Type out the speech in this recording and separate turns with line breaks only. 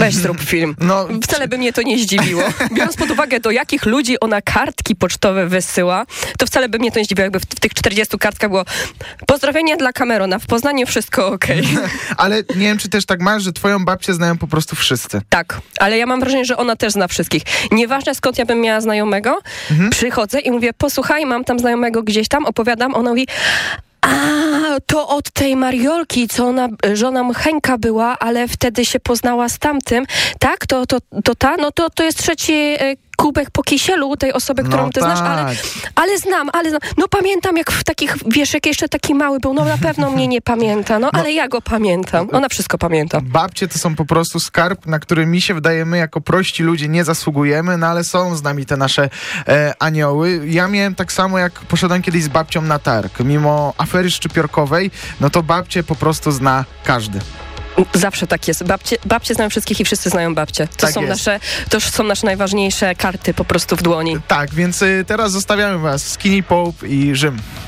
Weź zrób film.
No,
Wcale by mnie to nie zdziwiło. Biorąc pod uwagę, do jakich ludzi ona kartki pocztowe wysyła, to wcale by mnie to nie zdziwiło, jakby w tych 40 kartkach było pozdrowienia dla Camerona, w Poznaniu wszystko okej.
Ale nie wiem, czy też tak masz, że twoją babcię znają po prostu wszyscy.
Tak, ale ja mam wrażenie, że ona też zna wszystkich. Nieważne, skąd ja bym miała znajomego, przychodzę i mówię, posłuchaj, mam tam znajomego gdzieś tam, opowiadam, ona mówi, to od tej Mariolki, co ona żoną Henka była, ale wtedy się poznała z tamtym, tak? To to jest trzeci kubek po kisielu tej osoby, którą ty znasz, ale znam. No pamiętam, jak w takich, wiesz, jak jeszcze taki mały był, no na pewno mnie nie pamięta, ale ja go pamiętam. Ona wszystko pamięta.
Babcie to są po prostu skarb, na który mi się wydaje, my jako prości ludzie nie zasługujemy, no ale są z nami te nasze anioły. Ja miałem tak samo, jak poszedłem kiedyś z babcią na targ. Mimo afery szczypiorkowej, no to babcie po prostu zna każdy.
Zawsze tak jest. Babcie znają wszystkich i wszyscy znają babcie. To są nasze najważniejsze karty po prostu w dłoni.
Tak, więc teraz zostawiamy was. Skinny Pope i Rzym.